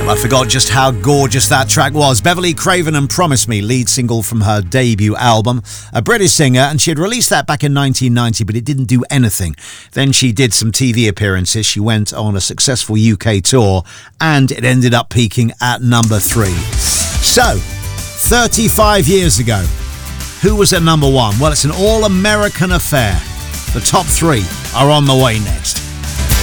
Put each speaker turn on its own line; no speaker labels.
I forgot just how gorgeous that track was. Beverly Craven and Promise Me, lead single from her debut album. A British singer, and she had released that back in 1990, but it didn't do anything. Then she did some TV appearances. She went on a successful UK tour, and it ended up peaking at number 3. So, 35 years ago, who was at number 1? Well, it's an all-American affair. The top 3 are on the way next.